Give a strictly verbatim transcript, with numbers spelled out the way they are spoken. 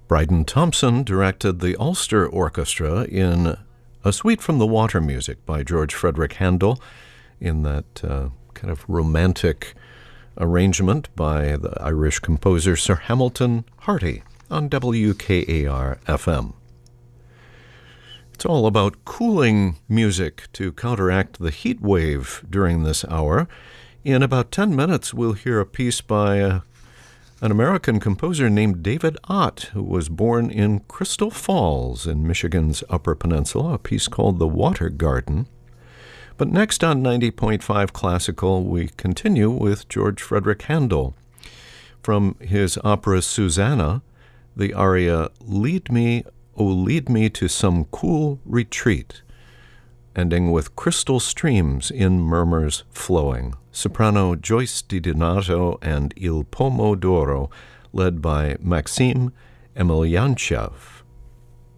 Bryden Thompson directed the Ulster Orchestra in A Suite from the Water music by George Frederick Handel in that uh, kind of romantic arrangement by the Irish composer Sir Hamilton Harty on W K A R F M. It's all about cooling music to counteract the heat wave during this hour. In about ten minutes, we'll hear a piece by uh, an American composer named David Ott, who was born in Crystal Falls in Michigan's Upper Peninsula, a piece called The Water Garden. But next on ninety point five Classical, we continue with George Frederick Handel. From his opera Susanna, the aria Lead Me, O Lead Me to Some Cool Retreat, ending with crystal streams in murmurs flowing. Soprano Joyce DiDonato and Il Pomo d'Oro, led by Maxim Emelianchev.